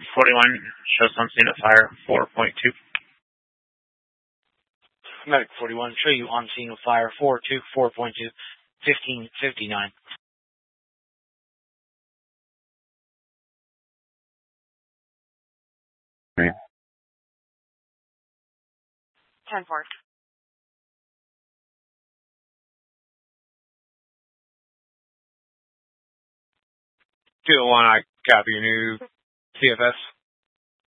41 shows on scene of fire 4.2. Medic 41, show you on scene of fire 4.2, 1559. Okay. 10-4. 201, I copy your new CFS.